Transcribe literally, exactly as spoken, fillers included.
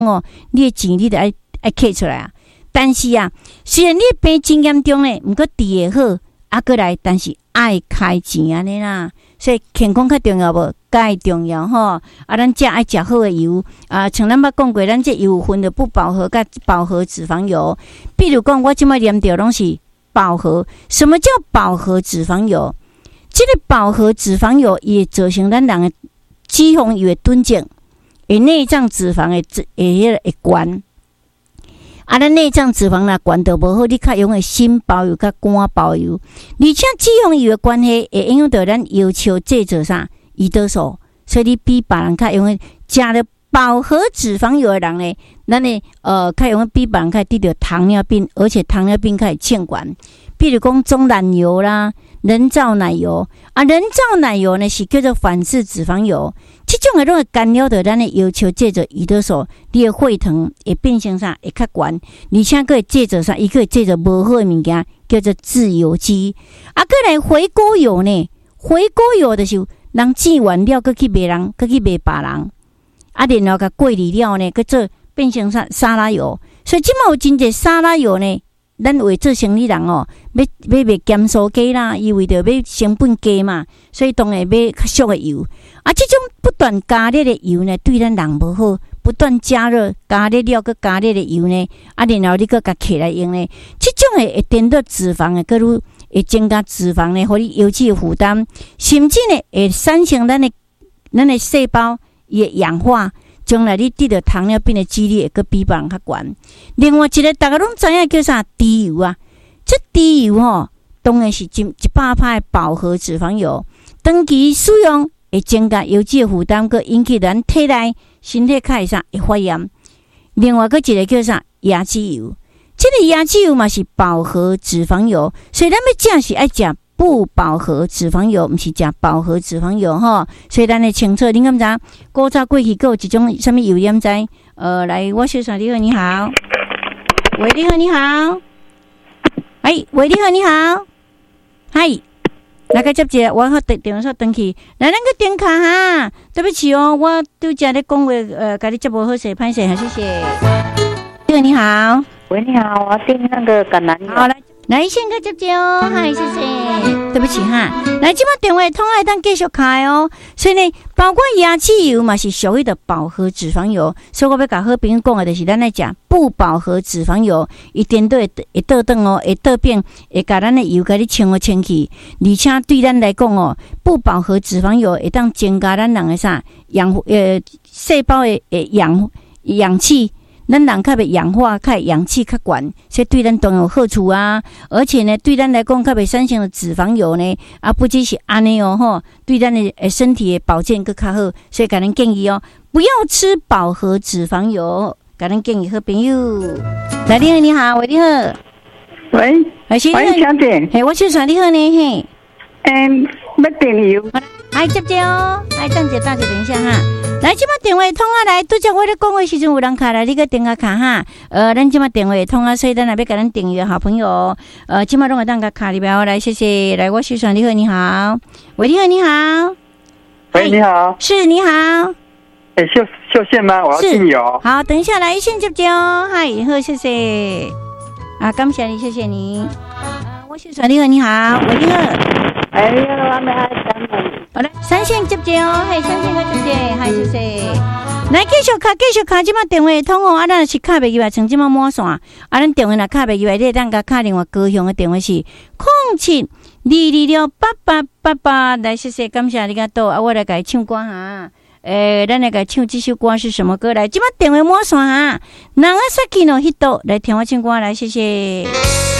哦，你的钱你得爱爱摕出来啊。但是啊，虽然你病真严重咧，毋过治会好，啊过来，但是爱开钱安尼啦。所以健康较重要无？介重要吼！啊，咱食爱食好的油啊，像咱捌讲过，咱这油分的不饱和甲饱和脂肪油。比如讲，我即摆念着拢是饱和。什么叫饱和脂肪油？这个饱和脂肪油也造成咱人的脂肪油的囤积，会内脏脂肪的会迄个会悬。啊，咱内脏脂肪若悬到无好，你较用的心包油甲肝包油，而且脂肪油的关系会影响到咱要求制作啥胰岛素，所以你比别人较用的食了饱和脂肪油的人呢，咱呢呃较用的比别人较得到糖尿病，而且糖尿病较会欠悬。比如讲棕榈油啦、人造奶油啊，人造奶油呢是叫做反式脂肪油，这种的拢会干扰到咱的要求制作胰岛素，你的血糖会变成啥会较悬，而且佫会制作啥，伊佫会制作无好的物件，叫做自由基。啊，佫来回锅油呢，回锅油就是人煮完了，佫去卖人，佫去卖别人，啊，然后甲过滤了呢，佫做变成啥沙拉油。所以即马有真侪沙拉油呢。咱为做生意人哦，要要卖咸酥鸡啦，伊为着要成本低嘛，所以当然买较俗的油。啊，这种不断加热的油呢，对咱人无好。不断加热、加热了，佮加热的油呢，啊，然后你佮甲起来用呢，这种的会颠倒脂肪的，佮愈会增加脂肪呢，互你油脂的负担，甚至呢会产生咱的咱的细胞也氧化。将来你得到糖尿病的几率会佮比别人较悬。另外一个大家拢知影叫啥猪油啊？这猪油吼，当然是一一百趴的饱和脂肪油，长期使用会增加油脂的负担，佮引起咱体内身体较会啥会发炎。另外佮一个叫啥椰子油，这个椰子油嘛是饱和脂肪油，所以咱要食是爱食不饱和脂肪油，毋是食饱和脂肪油吼，所以咱会清楚。恁敢知？古早过去，佫有一种什么油盐知？呃，来，我小嫂你好，你好，喂，你好，你好，哎，喂，你好，你好，嗨，来个接者，我好电电话说登去，来，咱个点卡哈，对不起哦，我拄则咧讲话，呃，甲你接无好势，歹势，谢谢。你好，你好， 喂，你好，我要订那个橄榄油。 好，来。来，先个接接哦，嗨，谢谢，对不起哈。来，即马电话通来当继续开哦。所以呢，包括椰子油嘛是属于的饱和脂肪油，所以我要甲好朋友讲的就是咱来讲不饱和脂肪油，一点都会会倒转哦，会倒变，会甲咱的油甲你清哦清去，而且对咱来讲哦，不饱和脂肪油会当增加咱人的啥氧呃细胞的诶氧氧气。咱人较袂氧化，较氧气较悬，所以对咱当然有好处啊。而且呢，对咱来讲，较袂产生的脂肪油呢，啊，不只是安尼哦吼，对咱的身体的保健更较好。所以，甲咱建议哦，不要吃饱和脂肪油。甲咱建议好朋友，来，你好，你好，喂，你好， 喂， 喂， 小姐， 嘿，我小嫂你好呢，嘿， 嗯，要订油， 哎，接接哦，哎，等者，等者，等一下哈。来，即马电话通啊来，拄则我咧讲话时阵有人卡来，你个电话卡哈。呃，咱即马电话通啊，所以咱也要甲咱订阅好朋友。呃，即马拢会当甲卡里边来，谢谢。来，我徐爽，你好，你好，喂，你好，你好， 喂，你好， 是你好， 哎、欸，秀秀线吗？我要订油。 好，等一下来，先接接哦，嗨，好，谢谢。啊，感谢你，谢谢你。啊，我徐爽，你好，你好，喂，你好。 哎呀，我们爱等等。 好嘞，三线接接哦，嘿，三线个接接，嗨，谢谢。来继续卡，继续卡，即马电话通哦，啊，咱是卡袂入来，像即马满线，啊，咱电话若卡袂入来，你当甲卡另外高雄的电话是零七二二六八八八八，来，谢谢，感谢你甲倒，啊，我来甲唱歌哈。诶、欸，咱来甲唱这首歌是什么歌？来，即马电话满线哈，人啊，杀去喏，迄度来听我唱歌来，谢谢。